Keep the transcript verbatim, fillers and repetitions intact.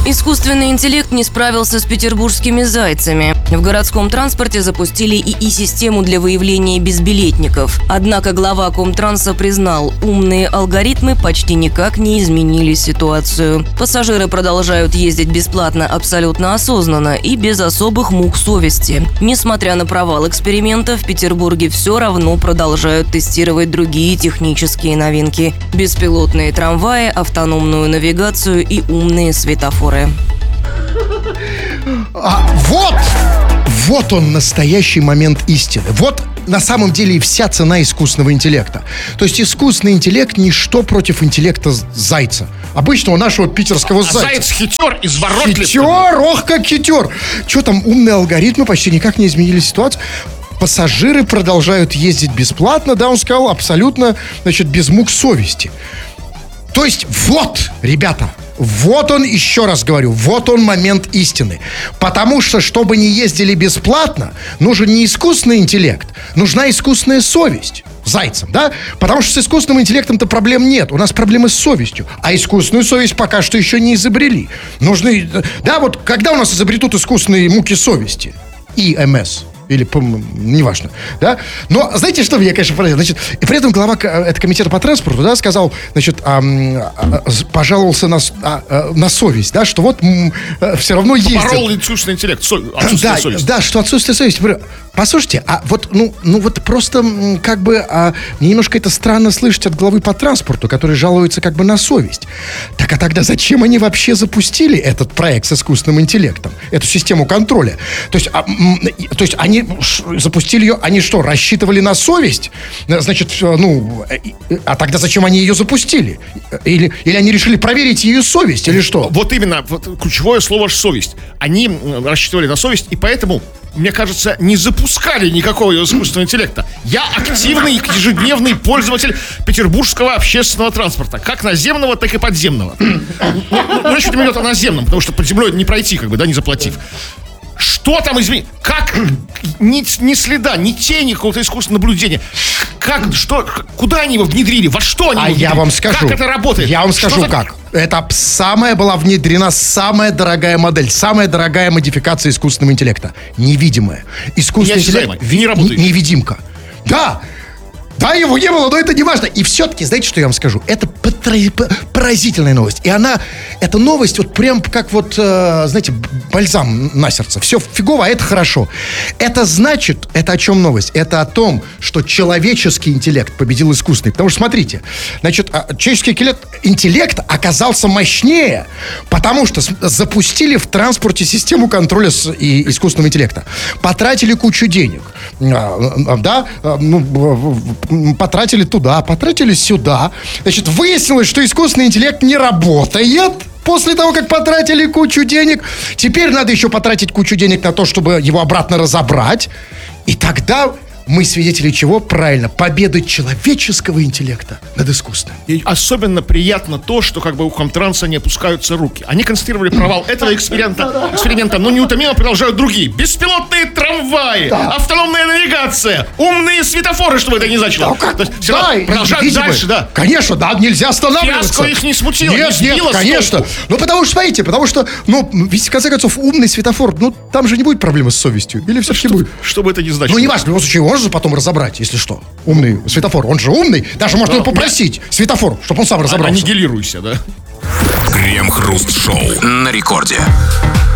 Искусственный интеллект не справился с петербургскими зайцами. В городском транспорте запустили ИИ-систему для выявления безбилетников. Однако глава Комтранса признал, умные алгоритмы почти никак не изменили ситуацию. Пассажиры продолжают ездить бесплатно абсолютно осознанно и без особых мук совести. Несмотря на провал эксперимента, в Петербурге все равно продолжают тестировать другие технические новинки. Беспилотные трамваи, автономную навигацию и умные светофоры. А, вот! Вот он, настоящий момент истины. Вот на самом деле и вся цена искусственного интеллекта. То есть искусственный интеллект ничто против интеллекта зайца. Обычного нашего питерского а зайца. Заяц хитер, изворотлив. Хитер, ох, как хитер. Что там, умные алгоритмы почти никак не изменили ситуацию. Пассажиры продолжают ездить бесплатно, да, он сказал, абсолютно, значит, без мук совести. То есть вот, ребята, вот он, еще раз говорю, вот он момент истины. Потому что, чтобы не ездили бесплатно, нужен не искусственный интеллект, нужна искусственная совесть зайцам, да? Потому что с искусственным интеллектом-то проблем нет. У нас проблемы с совестью. А искусственную совесть пока что еще не изобрели. Нужны, да, вот когда у нас изобретут искусственные муки совести? И эм эс. Или, неважно, да? Но знаете, что меня, конечно, поразило? Значит, и при этом глава это комитета по транспорту, да, сказал, значит, а, а, пожаловался на, а, на совесть, да, что вот а, все равно ездят. Поборол искусственный интеллект, со, отсутствие да, совести. Да, что отсутствие совести. Послушайте, а вот, ну, ну вот просто как бы а, мне немножко это странно слышать от главы по транспорту, который жалуется как бы на совесть. Так а тогда зачем они вообще запустили этот проект с искусственным интеллектом, эту систему контроля? То есть, а, то есть они запустили ее, они что, рассчитывали на совесть? Значит, ну, а тогда зачем они ее запустили? Или, или они решили проверить ее совесть, или что? Вот именно, вот ключевое слово совесть. Они рассчитывали на совесть, и поэтому, мне кажется, не запускали никакого искусственного интеллекта. Я активный ежедневный пользователь петербургского общественного транспорта, как наземного, так и подземного. Ну, речь идет о наземном, потому что под землей не пройти, как бы, да, не заплатив. Что там изменилось? Как? Ни, ни следа, ни тени какого-то искусственного наблюдения. Как, что, куда они его внедрили? Во что они а его внедрили? я вам скажу. Как это работает? Я вам скажу, что как. Это самая была внедрена самая дорогая модель, самая дорогая модификация искусственного интеллекта. Невидимая. Искусственный интеллект. Не работает. Невидимка. Да. Да, его не было, но это не важно. И все-таки, знаете, что я вам скажу? Это поразительная новость. И она, эта новость, вот прям как вот, э, знаете, бальзам на сердце. Все фигово, а это хорошо. Это значит, это о чем новость? Это о том, что человеческий интеллект победил искусственный. Потому что, смотрите, значит, человеческий интеллект, интеллект оказался мощнее, потому что запустили в транспорте систему контроля с, и, искусственного интеллекта. Потратили кучу денег. Да, ну, потратили туда, потратили сюда. Значит, выяснилось, что искусственный интеллект не работает после того, как потратили кучу денег. Теперь надо еще потратить кучу денег на то, чтобы его обратно разобрать. И тогда мы свидетели чего? Правильно, победы человеческого интеллекта над искусственным. И особенно приятно то, что как бы у Комтранса не опускаются руки. Они констатировали провал этого эксперимента, эксперимента, но неутомимо продолжают другие. Беспилотные трамваи, да. Автономная навигация, умные светофоры, что бы это ни значило. Да, то есть, все да, продолжают видимо, дальше, да. Конечно, да, нельзя останавливаться. Фиаско их не смутило, нет, не сбило нет, конечно. с толку. Ну, потому что, смотрите, потому что, ну, ведь, в конце концов, умный светофор, ну, там же не будет проблемы с совестью. Или все-таки что, будет? Что бы это ни значило. Ну, не важно, в любом случае, он же потом разобрать, если что. Умный светофор, он же умный. Даже можно его попросить, светофор, чтобы он сам разобрался. Аннигилируйся, да? Крем-хруст-шоу на рекорде.